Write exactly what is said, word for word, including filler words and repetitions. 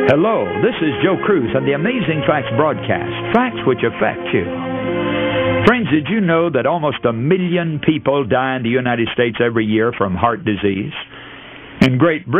Hello, this is Joe Cruz on the Amazing Facts broadcast, facts which affect you. Friends, did you know that almost a million people die in the United States every year from heart disease? In Great Britain,